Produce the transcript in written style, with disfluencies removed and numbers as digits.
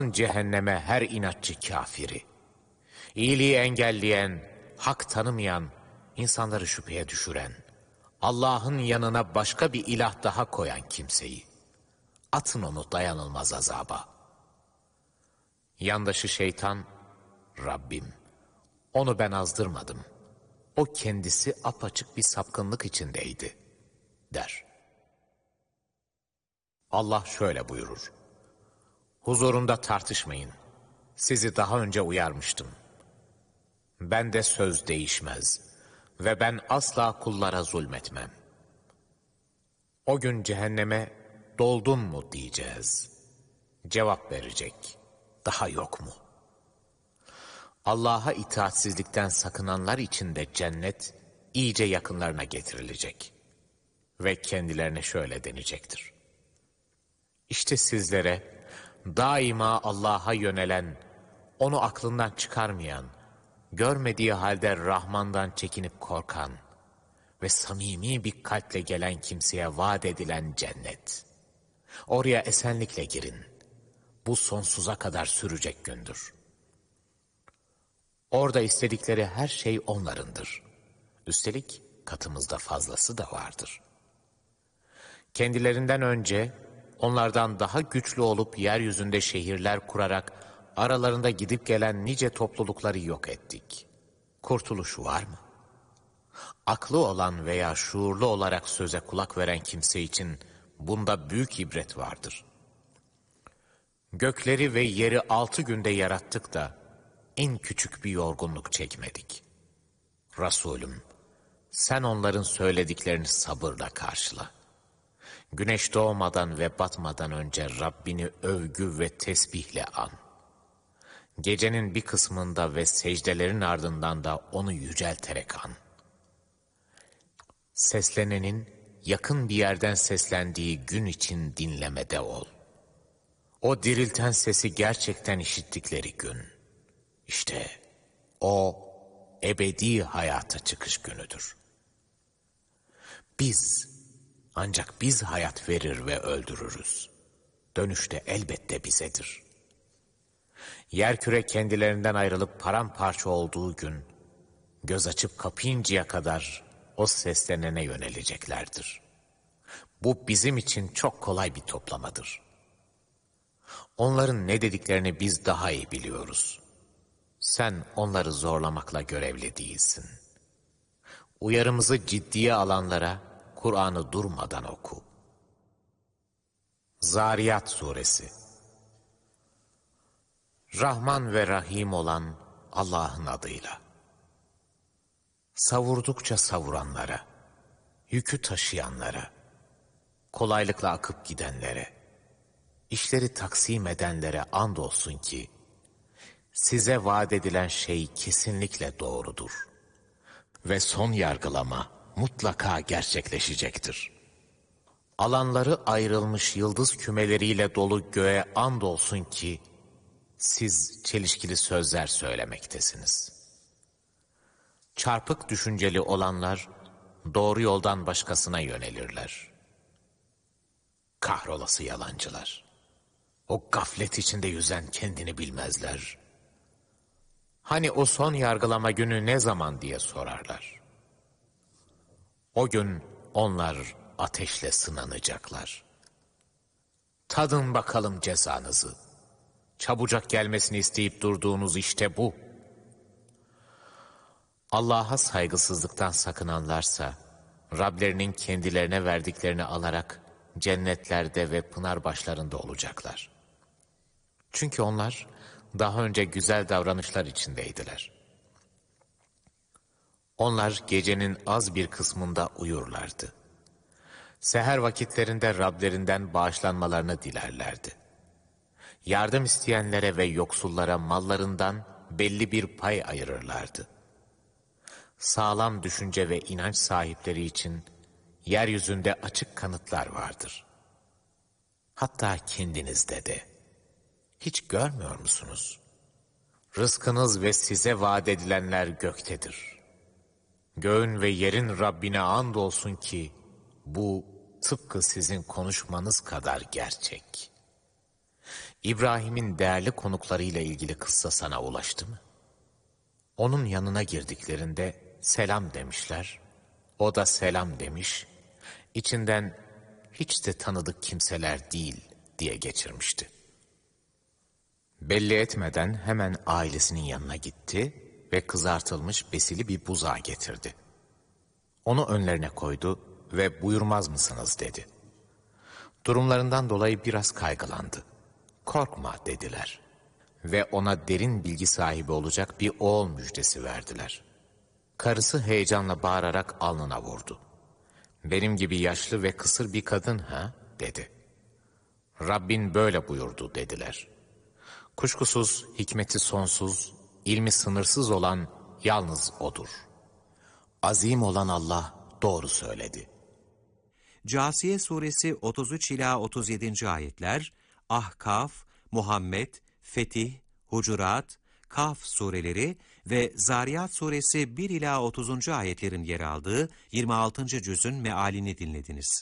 Cehenneme her inatçı kafiri. İyiliği engelleyen, hak tanımayan, insanları şüpheye düşüren, Allah'ın yanına başka bir ilah daha koyan kimseyi. Atın onu dayanılmaz azaba. Yandaşı şeytan, Rabbim, onu ben azdırmadım. O kendisi apaçık bir sapkınlık içindeydi, der. Allah şöyle buyurur. Huzurumda tartışmayın. Sizi daha önce uyarmıştım. Ben de söz değişmez ve ben asla kullara zulmetmem. O gün cehenneme doldun mu diyeceğiz. Cevap verecek. Daha yok mu? Allah'a itaatsizlikten sakınanlar için de cennet iyice yakınlarına getirilecek. Ve kendilerine şöyle denecektir. İşte sizlere daima Allah'a yönelen, onu aklından çıkarmayan, görmediği halde Rahman'dan çekinip korkan ve samimi bir kalple gelen kimseye vaat edilen cennet. Oraya esenlikle girin. Bu sonsuza kadar sürecek gündür. Orada istedikleri her şey onlarındır. Üstelik katımızda fazlası da vardır. Kendilerinden önce onlardan daha güçlü olup yeryüzünde şehirler kurarak aralarında gidip gelen nice toplulukları yok ettik. Kurtuluş var mı? Aklı olan veya şuurlu olarak söze kulak veren kimse için bunda büyük ibret vardır. Gökleri ve yeri 6 günde yarattık da en küçük bir yorgunluk çekmedik. Resulüm, sen onların söylediklerini sabırla karşıla. Güneş doğmadan ve batmadan önce Rabbini övgü ve tesbihle an. Gecenin bir kısmında ve secdelerin ardından da onu yücelterek an. Seslenenin yakın bir yerden seslendiği gün için dinlemede ol. O dirilten sesi gerçekten işittikleri gün. İşte o ebedi hayata çıkış günüdür. Ancak biz hayat verir ve öldürürüz. Dönüşte elbette bizedir. Yerküre kendilerinden ayrılıp paramparça olduğu gün, göz açıp kapayıncaya kadar o seslenene yöneleceklerdir. Bu bizim için çok kolay bir toplamadır. Onların ne dediklerini biz daha iyi biliyoruz. Sen onları zorlamakla görevli değilsin. Uyarımızı ciddiye alanlara Kur'an'ı durmadan oku. Zariyat Suresi. Rahman ve Rahim olan Allah'ın adıyla. Savurdukça savuranlara, yükü taşıyanlara, kolaylıkla akıp gidenlere, işleri taksim edenlere andolsun ki, size vaat edilen şey kesinlikle doğrudur. Ve son yargılama mutlaka gerçekleşecektir. Alanları ayrılmış yıldız kümeleriyle dolu göğe andolsun ki, siz çelişkili sözler söylemektesiniz. Çarpık düşünceli olanlar, doğru yoldan başkasına yönelirler. Kahrolası yalancılar! O gaflet içinde yüzen kendini bilmezler. Hani o son yargılama günü ne zaman diye sorarlar. O gün onlar ateşle sınanacaklar. Tadın bakalım cezanızı. Çabucak gelmesini isteyip durduğunuz işte bu. Allah'a saygısızlıktan sakınanlarsa, Rablerinin kendilerine verdiklerini alarak cennetlerde ve pınar başlarında olacaklar. Çünkü onlar daha önce güzel davranışlar içindeydiler. Onlar gecenin az bir kısmında uyurlardı. Seher vakitlerinde Rablerinden bağışlanmalarını dilerlerdi. Yardım isteyenlere ve yoksullara mallarından belli bir pay ayırırlardı. Sağlam düşünce ve inanç sahipleri için yeryüzünde açık kanıtlar vardır. Hatta kendinizde de. Hiç görmüyor musunuz? Rızkınız ve size vaat edilenler göktedir. Göğün ve yerin Rabbine andolsun ki bu tıpkı sizin konuşmanız kadar gerçek. İbrahim'in değerli konuklarıyla ilgili kıssa sana ulaştı mı? Onun yanına girdiklerinde selam demişler. O da selam demiş. İçinden hiç de tanıdık kimseler değil diye geçirmişti. Belli etmeden hemen ailesinin yanına gitti ve kızartılmış besili bir buzağı getirdi. Onu önlerine koydu ve buyurmaz mısınız dedi. Durumlarından dolayı biraz kaygılandı. Korkma dediler ve ona derin bilgi sahibi olacak bir oğul müjdesi verdiler. Karısı heyecanla bağırarak alnına vurdu. Benim gibi yaşlı ve kısır bir kadın ha dedi. Rabbin böyle buyurdu dediler. Kuşkusuz hikmeti sonsuz, ilmi sınırsız olan yalnız O'dur. Azim olan Allah doğru söyledi. Câsiye suresi 33 ila 37. ayetler, Ahkaf, Muhammed, Fetih, Hucurat, Kaf sureleri ve Zariyat suresi 1 ila 30. ayetlerin yer aldığı 26. cüzün mealini dinlediniz.